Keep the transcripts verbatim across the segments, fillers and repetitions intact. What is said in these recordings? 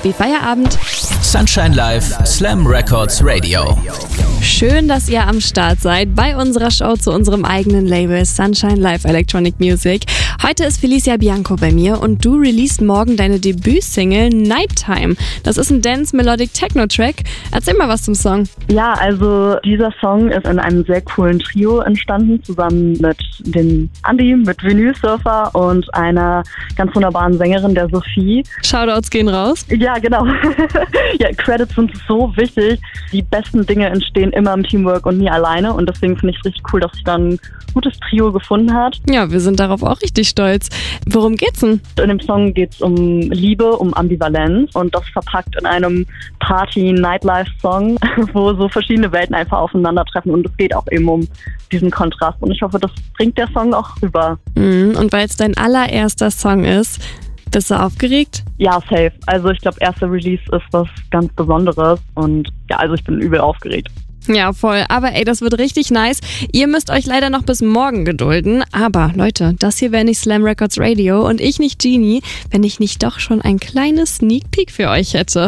Happy Feierabend. Sunshine Live, Slam Records Radio. Schön, dass ihr am Start seid bei unserer Show zu unserem eigenen Label Sunshine Live Electronic Music. Heute ist Felicia Bianco bei mir und du released morgen deine Debütsingle Nighttime. Das ist ein Dance-Melodic-Techno-Track. Erzähl mal was zum Song. Ja, also dieser Song ist in einem sehr coolen Trio entstanden, zusammen mit dem Andi, mit Vinyl Surfer und einer ganz wunderbaren Sängerin, der Sophie. Shoutouts gehen raus. Ja, genau. Ja, Credits sind so wichtig. Die besten Dinge entstehen immer im Teamwork und nie alleine und deswegen finde ich es richtig cool, dass sich dann ein gutes Trio gefunden hat. Ja, wir sind darauf auch richtig stolz. Worum geht's denn? In dem Song geht es um Liebe, um Ambivalenz und das verpackt in einem Party-Nightlife-Song, wo so verschiedene Welten einfach aufeinandertreffen und es geht auch eben um diesen Kontrast und ich hoffe, das bringt der Song auch rüber. Mhm, und weil es dein allererster Song ist, bist du aufgeregt? Ja, safe. Also ich glaube, erster Release ist was ganz Besonderes und ja, also ich bin übel aufgeregt. Ja, voll. Aber ey, das wird richtig nice. Ihr müsst euch leider noch bis morgen gedulden. Aber Leute, das hier wäre nicht Slam Records Radio und ich nicht Genie, wenn ich nicht doch schon ein kleines Sneak Peek für euch hätte.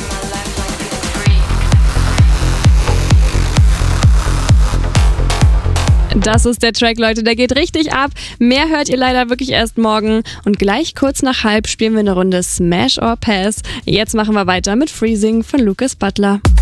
Das ist der Track, Leute, der geht richtig ab. Mehr hört ihr leider wirklich erst morgen. Und gleich kurz nach halb spielen wir eine Runde Smash or Pass. Jetzt machen wir weiter mit Freezing von Lucas Butler.